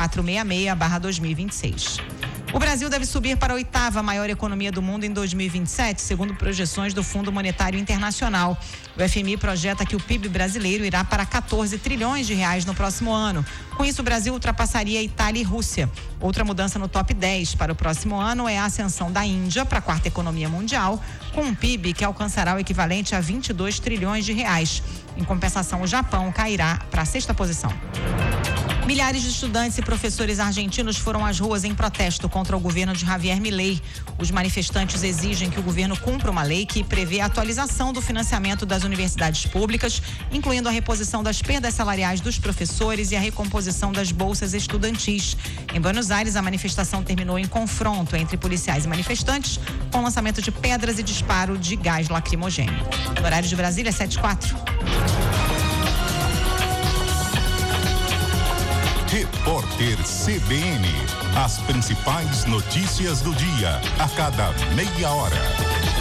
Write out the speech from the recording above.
466/2026. O Brasil deve subir para a 8ª maior economia do mundo em 2027, segundo projeções do Fundo Monetário Internacional. O FMI projeta que o PIB brasileiro irá para 14 trilhões de reais no próximo ano. Com isso, o Brasil ultrapassaria Itália e Rússia. Outra mudança no top 10 para o próximo ano é a ascensão da Índia para a 4ª economia mundial, com um PIB que alcançará o equivalente a 22 trilhões de reais. Em compensação, o Japão cairá para a 6ª posição. Milhares de estudantes e professores argentinos foram às ruas em protesto contra o governo de Javier Milei. Os manifestantes exigem que o governo cumpra uma lei que prevê a atualização do financiamento das universidades públicas, incluindo a reposição das perdas salariais dos professores e a recomposição das bolsas estudantis. Em Buenos Aires, a manifestação terminou em confronto entre policiais e manifestantes, com lançamento de pedras e disparo de gás lacrimogêneo. No horário de Brasília, 7h04. Repórter CBN. As principais notícias do dia, a cada meia hora.